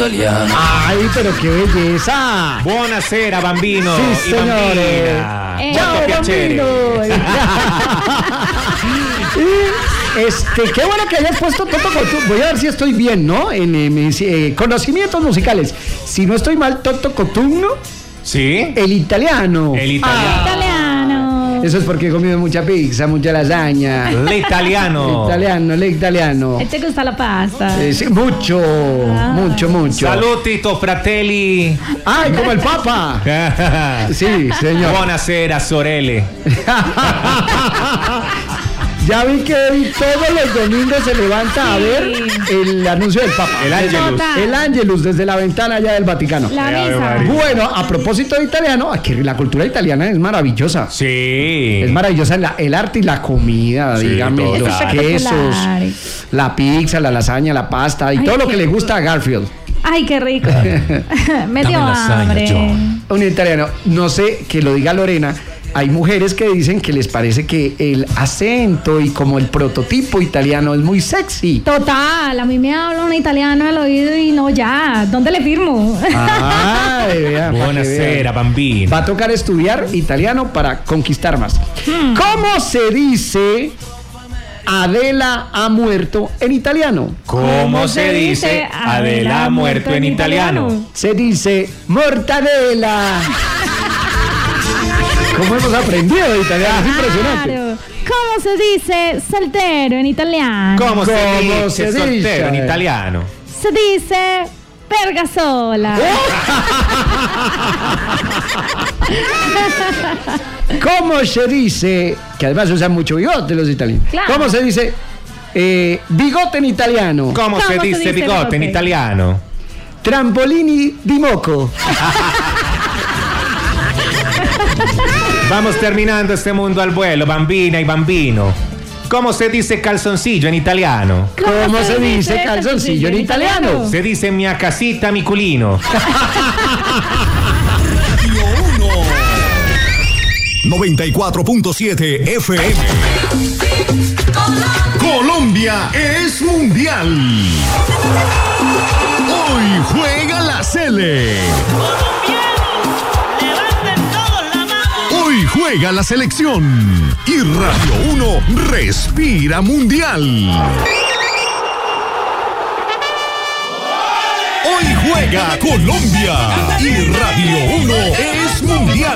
italiano. Ay, pero qué belleza. Buonasera, bambino. Sí, señores. Ciao, bambino. Qué bueno que hayas puesto Toto Cotugno. Voy a ver si estoy bien, ¿no? En mis conocimientos musicales. Si no estoy mal, Toto Cotugno. ¿Sí? El italiano. El italiano. Italiano. Eso es porque he comido mucha pizza, mucha lasaña. L'italiano. L'italiano. ¿Te gusta la pasta? Sí, mucho. Salutito, fratelli. Ay, como el Papa. Sí, señor. Buonasera, sorelle. Ya vi que todos los domingos se levanta a ver el anuncio del Papa. El Ángelus. El Ángelus desde la ventana allá del Vaticano. La misa. Bueno, a propósito de italiano, aquí la cultura italiana es maravillosa. Sí. Es maravillosa el arte y la comida, Sí, dígame, total. los quesos, la pizza, la lasaña, la pasta y todo lo que le gusta a Garfield. Ay, qué rico. Me dio Dame lasaña, hambre. John. Un italiano, no sé, que lo diga Lorena. Hay mujeres que dicen que les parece que el acento y como el prototipo italiano es muy sexy. Total, a mí me habla un italiano al oído y no, ya, ¿dónde le firmo? Ay, vean, para que Buonasera, vean. bambino. Va a tocar estudiar italiano para conquistar más. ¿Cómo se dice Adela ha muerto en italiano? ¿Cómo se dice Adela ha muerto en italiano? Se dice mortadela. ¿Cómo hemos aprendido de italiano? Es impresionante. Claro. ¿Cómo se dice soltero en italiano? ¿Cómo se ¿Cómo dice se soltero dice? en italiano? Se dice verga sola. ¿Cómo se dice? Que además usan mucho bigote los italianos. Claro. ¿Cómo se dice bigote en italiano? ¿Cómo se dice bigote en italiano? Trampolini di moco. Vamos terminando este mundo al vuelo, bambina y bambino. ¿Cómo se dice calzoncillo en italiano? ¿Cómo se dice calzoncillo en italiano? Se dice mia casita, mi culino. Radio 1 94.7 FM. Colombia es mundial. Hoy juega la Sele. Hoy juega la selección. Y Radio 1 respira mundial. Hoy juega Colombia. Y Radio 1 es mundial.